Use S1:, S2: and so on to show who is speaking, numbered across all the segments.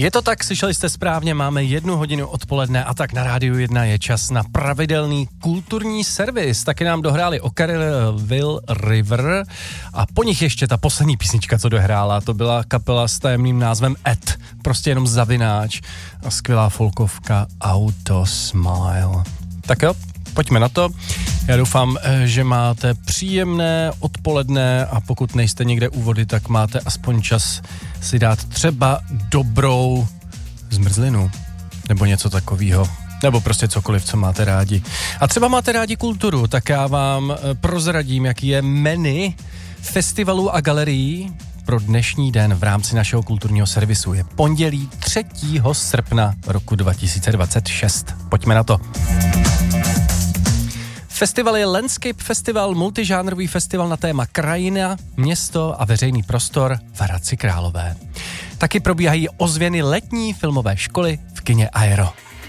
S1: Je to tak, slyšeli jste správně, máme 1 hodinu odpoledne a tak na Rádiu 1 je čas na pravidelný kulturní servis. Taky nám dohráli Will River a po nich ještě ta poslední písnička, co dohrála, to byla kapela s tajemným názvem Ed, prostě jenom zavináč a skvělá folkovka Auto Smile. Tak jo, pojďme na to. Já doufám, že máte příjemné odpoledne a pokud nejste někde u vody, tak máte aspoň čas si dát třeba dobrou zmrzlinu nebo něco takového. Nebo prostě cokoliv, co máte rádi. A třeba máte rádi kulturu, tak já vám prozradím, jaký je menu festivalů a galerií pro dnešní den v rámci našeho kulturního servisu. Je pondělí 3. srpna roku 2026. Pojďme na to. Festival je Landscape Festival, multižánrový festival na téma krajina, město a veřejný prostor v Hradci Králové. Taky probíhají ozvěny letní filmové školy v kině Aero.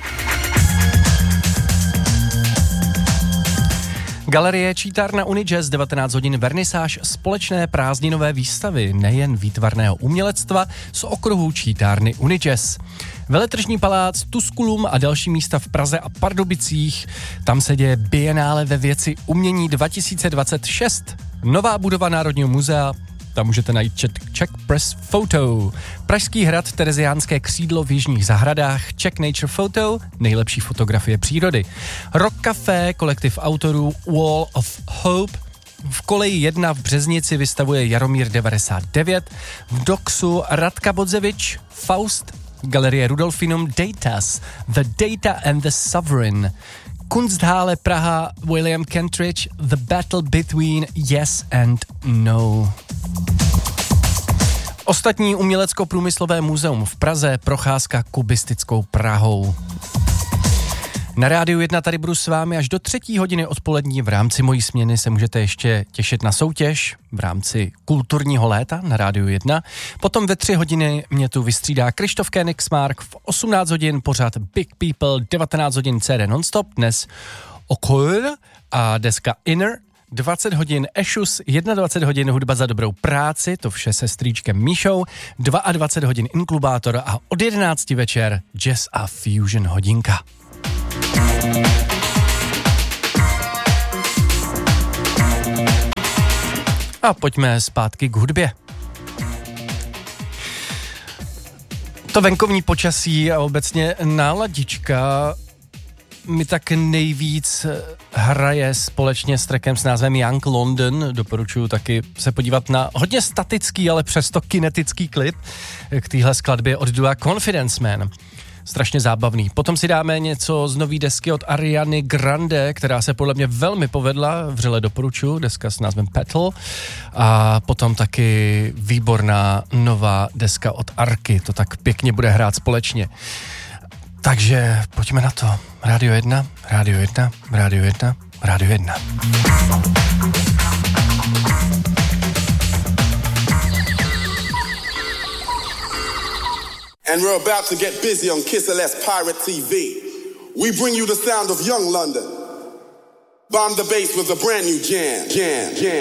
S1: Galerie Čítárna Unijazz 19 hodin vernisáž společné prázdninové výstavy nejen výtvarného umělectva z okruhu Čítárny Unijazz. Veletržní palác, Tusculum a další místa v Praze a Pardubicích. Tam se děje Bienále ve věci umění 2026. Nová budova Národního muzea, tam můžete najít Czech Press Photo. Pražský hrad, Tereziánské křídlo v Jižních zahradách, Czech Nature Photo, nejlepší fotografie přírody. Rock Café, kolektiv autorů Wall of Hope. V Koleji 1 v Březnici vystavuje Jaromír 99. V Doxu Radka Bodzevič, Faust, Galerie Rudolfinum Datas, The Data and the Sovereign. Kunsthalle Praha, William Kentridge, The Battle Between Yes and No. Ostatní umělecko-průmyslové muzeum v Praze, procházka kubistickou Prahou. Na Rádiu 1 tady budu s vámi až do 3. hodiny odpolední. V rámci mojí směny se můžete ještě těšit na soutěž v rámci kulturního léta na Rádiu 1. Potom ve 3 hodiny mě tu vystřídá Krištof Königsmark, v 18 hodin pořád Big People, 19 hodin CD Nonstop, dnes Okol a deska Inner, 20 hodin Ešus, 21 hodin hudba za dobrou práci, to vše se strýčkem Míšou, 22 hodin Inklubátor a od 11 večer Jazz a Fusion hodinka. A pojďme zpátky k hudbě. To venkovní počasí a obecně náladička mi tak nejvíc hraje společně s trackem s názvem Young London. Doporučuji taky se podívat na hodně statický, ale přesto kinetický klip k téhle skladbě od dua Confidence Man. Strašně zábavný. Potom si dáme něco z nový desky od Ariany Grande, která se podle mě velmi povedla, vřele doporučuji, deska s názvem Petal. A potom taky výborná nová deska od Arky, to tak pěkně bude hrát společně. Takže pojďme na to. Rádio 1, Rádio 1, Rádio 1, Rádio 1.
S2: And we're about to get busy on Kiss LS Pirate TV. We bring you the sound of Young London. Bomb the bass with a brand new jam.